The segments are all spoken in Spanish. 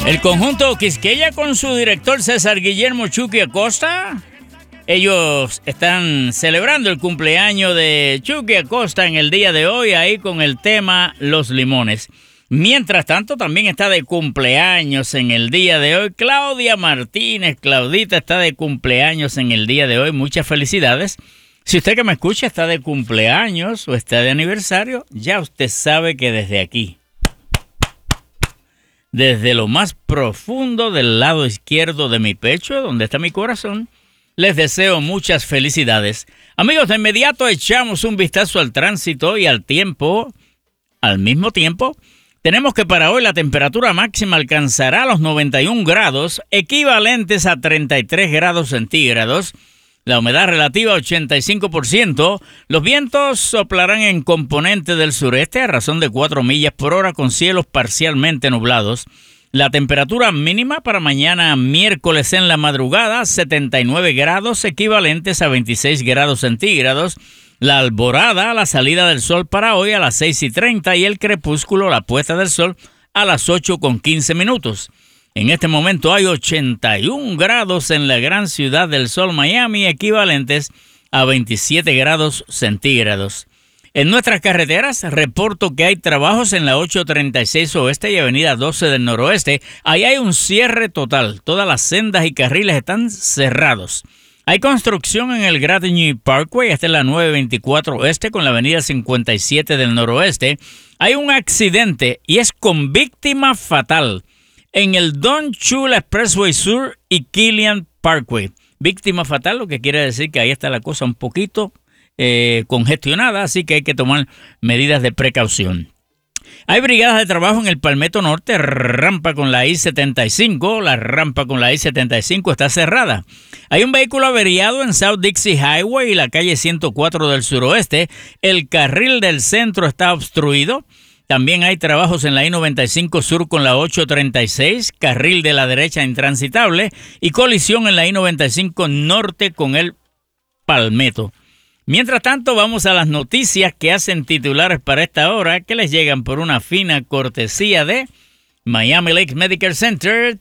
El conjunto Quisqueya con su director César Guillermo Chucky Acosta. Ellos están celebrando el cumpleaños de Chucky Acosta en el día de hoy, ahí con el tema Los Limones. Mientras tanto, también está de cumpleaños en el día de hoy Claudia Martínez. Claudita está de cumpleaños en el día de hoy. Muchas felicidades. Si usted que me escucha está de cumpleaños o está de aniversario, ya usted sabe que desde aquí, desde lo más profundo del lado izquierdo de mi pecho, donde está mi corazón, les deseo muchas felicidades. Amigos, de inmediato echamos un vistazo al tránsito y al tiempo. Al mismo tiempo, tenemos que para hoy la temperatura máxima alcanzará los 91 grados, equivalentes a 33 grados centígrados. La humedad relativa 85%. Los vientos soplarán en componente del sureste a razón de 4 millas por hora con cielos parcialmente nublados. La temperatura mínima para mañana miércoles en la madrugada 79 grados equivalentes a 26 grados centígrados. La alborada, la salida del sol para hoy a las 6:30 y el crepúsculo, la puesta del sol a las 8:15. En este momento hay 81 grados en la gran ciudad del sol Miami, equivalentes a 27 grados centígrados. En nuestras carreteras, reporto que hay trabajos en la 836 Oeste y Avenida 12 del Noroeste. Ahí hay un cierre total. Todas las sendas y carriles están cerrados. Hay construcción en el Granby Parkway, esta es la 924 Oeste con la Avenida 57 del Noroeste. Hay un accidente y es con víctima fatal en el Don Chula Expressway Sur y Killian Parkway. Víctima fatal, lo que quiere decir que ahí está la cosa un poquito congestionada, así que hay que tomar medidas de precaución. Hay brigadas de trabajo en el Palmetto Norte, rampa con la I-75. La rampa con la I-75 está cerrada. Hay un vehículo averiado en South Dixie Highway y la calle 104 del suroeste. El carril del centro está obstruido. También hay trabajos en la I-95 Sur con la 836, carril de la derecha intransitable y colisión en la I-95 Norte con el Palmetto. Mientras tanto, vamos a las noticias que hacen titulares para esta hora, que les llegan por una fina cortesía de Miami Lakes Medical Center,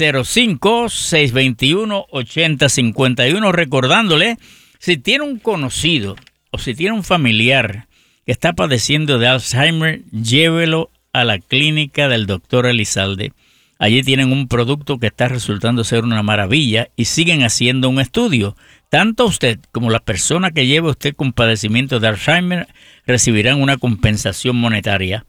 305-621-8051. Recordándole, si tiene un conocido o si tiene un familiar que está padeciendo de Alzheimer, llévelo a la clínica del doctor Elizalde. Allí tienen un producto que está resultando ser una maravilla y siguen haciendo un estudio. Tanto usted como la persona que lleve usted con padecimiento de Alzheimer recibirán una compensación monetaria.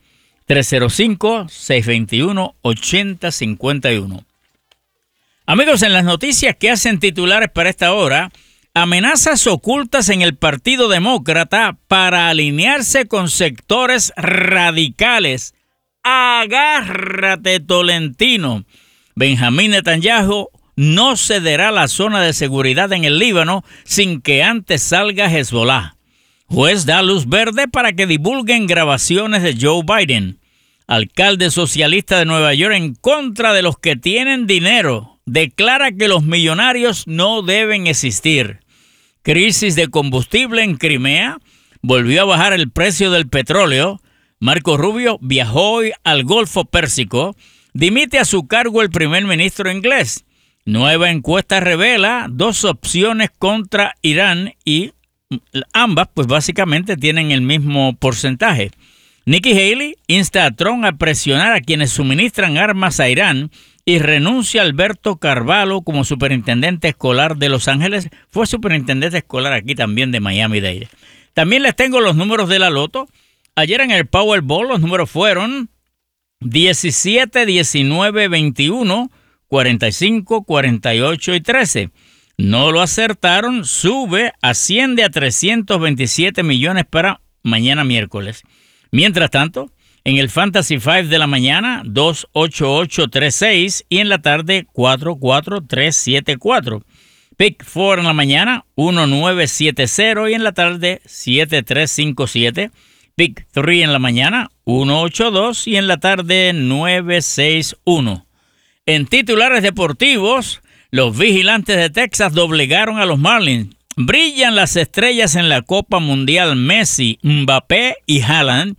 305-621-8051. Amigos, en las noticias que hacen titulares para esta hora, amenazas ocultas en el Partido Demócrata para alinearse con sectores radicales. Agárrate, Tolentino. Benjamín Netanyahu no cederá la zona de seguridad en el Líbano sin que antes salga Hezbollah. Juez da luz verde para que divulguen grabaciones de Joe Biden. Alcalde socialista de Nueva York en contra de los que tienen dinero. Declara que los millonarios no deben existir. Crisis de combustible en Crimea. Volvió a bajar el precio del petróleo. Marco Rubio viajó hoy al Golfo Pérsico. Dimite a su cargo el primer ministro inglés. Nueva encuesta revela 2 opciones contra Irán y ambas pues básicamente tienen el mismo porcentaje. Nikki Haley insta a Trump a presionar a quienes suministran armas a Irán y renuncia a Alberto Carvalho como superintendente escolar de Los Ángeles. Fue superintendente escolar aquí también de Miami-Dade. También les tengo los números de la loto. Ayer en el Powerball los números fueron 17, 19, 21, 45, 48 y 13. No lo acertaron, sube, asciende a 327 millones para mañana miércoles. Mientras tanto, en el Fantasy 5 de la mañana, 28836 y en la tarde, 44374. Pick 4 en la mañana, 1970 y en la tarde, 7357. Pick 3 en la mañana, 182 y en la tarde, 961. En titulares deportivos, los Vigilantes de Texas doblegaron a los Marlins. Brillan las estrellas en la Copa Mundial Messi, Mbappé y Haaland.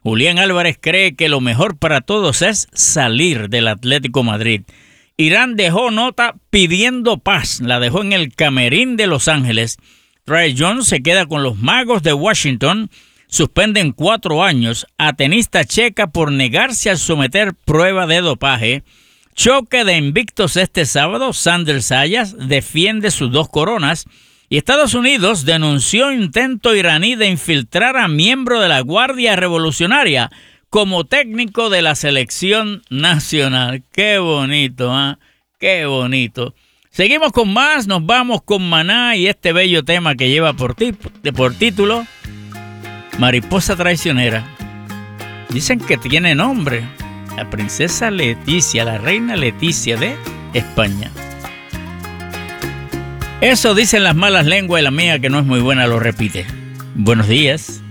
Julián Álvarez cree que lo mejor para todos es salir del Atlético Madrid. Irán dejó nota pidiendo paz, la dejó en el camerín de Los Ángeles. Trae Jones se queda con los Magos de Washington. Suspenden 4 años a tenista checa por negarse a someter prueba de dopaje. Choque de invictos este sábado. Sander Sayas defiende sus 2 coronas. Y Estados Unidos denunció intento iraní de infiltrar a miembro de la Guardia Revolucionaria como técnico de la selección nacional. ¡Qué bonito, ¿eh? ¡Qué bonito! Seguimos con más, nos vamos con Maná y este bello tema que lleva por título Mariposa Traicionera. Dicen que tiene nombre, la princesa Leticia, la reina Leticia de España. Eso dicen las malas lenguas y la mía, que no es muy buena, lo repite. Buenos días.